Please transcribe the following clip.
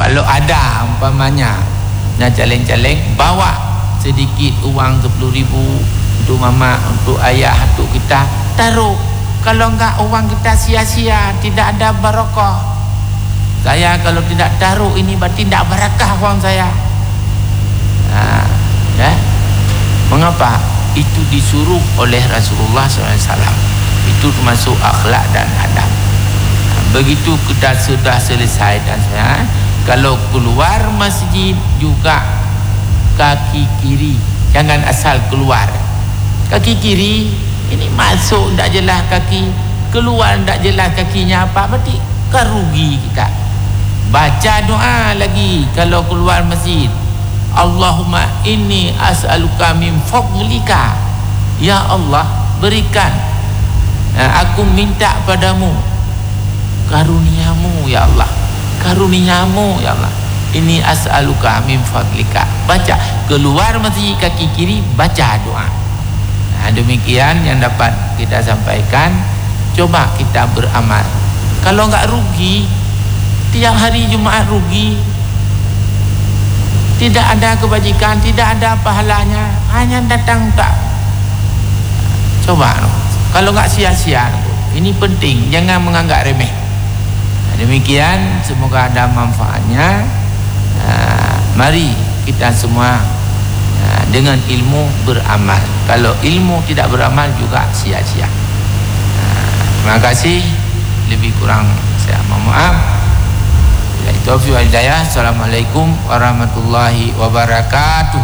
Kalau ada umpamanya nak caleng-caleng, bawa sedikit uang 10,000 untuk mama, untuk ayah, untuk kita, taruh. Kalau enggak uang kita sia-sia, tidak ada barakah. Saya kalau tidak taruh ini berarti tidak barakah uang saya. Ya. Mengapa? Itu disuruh oleh Rasulullah SAW. Itu termasuk akhlak dan adab. Begitu kita sudah selesai dan saya, kalau keluar masjid juga kaki kiri, jangan asal keluar. Kaki kiri ini masuk tak jelas kaki, keluar tak jelas kakinya apa, berarti kerugi kita. Baca doa lagi kalau keluar masjid. Allahumma inni as'aluka min fadlika. Ya Allah, berikan, aku minta padamu karuniamu ya Allah, karuniamu ya Allah. Ini as'aluka min fadlika. Baca keluar masjid kaki kiri, baca doa. Demikian yang dapat kita sampaikan. Coba kita beramal. Kalau enggak rugi, tiap hari Jumaat rugi, tidak ada kebajikan, tidak ada pahalanya, hanya datang tak. Coba kalau enggak sia-sia. Ini penting, jangan menganggap remeh. Demikian, semoga ada manfaatnya. Mari kita semua dengan ilmu beramal. Kalau ilmu tidak beramal juga sia-sia. Terima kasih. Lebih kurang saya mohon maaf. Taufiq wal hidayah. Assalamualaikum warahmatullahi wabarakatuh.